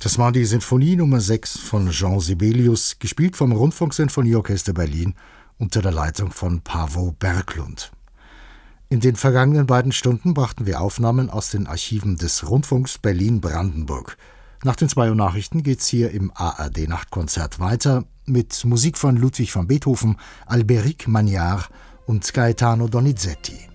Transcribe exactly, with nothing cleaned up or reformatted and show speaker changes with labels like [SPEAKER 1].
[SPEAKER 1] Das war die Sinfonie Nummer sechs von Jean Sibelius, gespielt vom Rundfunksinfonieorchester Berlin unter der Leitung von Paavo Berglund. In den vergangenen beiden Stunden brachten wir Aufnahmen aus den Archiven des Rundfunks Berlin-Brandenburg. Nach den zwei Uhr Nachrichten geht's hier im A R D-Nachtkonzert weiter mit Musik von Ludwig van Beethoven, Albéric Magnard und Gaetano Donizetti.